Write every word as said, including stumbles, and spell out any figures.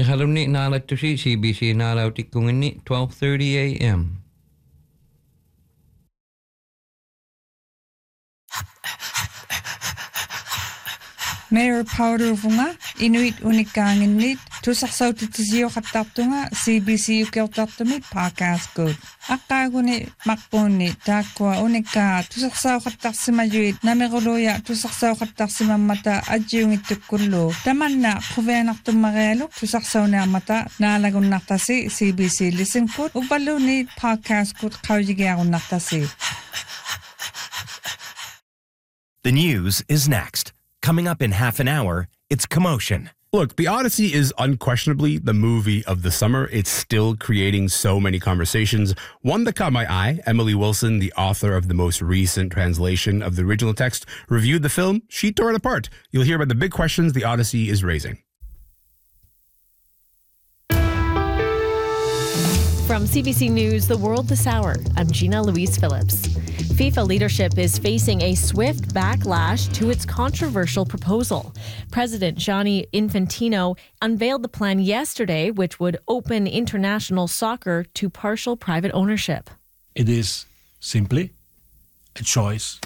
Halumni naalatusi C B C naalautikungini twelve thirty a.m. Mayor Pauruvunga, Inuit Unikaangit, Tusasautisio Katartunga, C B C Ukeltatumi, Podcast Good. Akaguni Makponi, Takwa Unika, Tusasau Katarsimajuit, Namiroloya, Tusasau Katarsimamata, Adjungitukulo, Tamanna, Kuvenaktumarelo, Tusasauna Mata, Nalagun Natasi, C B C Listen Good, Ubaluni, Podcast Good, Kaujigagun Natasi. The news is next. Coming up in half an hour, it's Commotion. Look, The Odyssey is unquestionably the movie of the summer. It's still creating so many conversations. One that caught my eye, Emily Wilson, the author of the most recent translation of the original text, reviewed the film. She tore it apart. You'll hear about the big questions The Odyssey is raising. From C B C News, The World This Hour, I'm Gina Louise Phillips. FIFA leadership is facing a swift backlash to its controversial proposal. President Gianni Infantino unveiled the plan yesterday, which would open international soccer to partial private ownership. It is simply a choice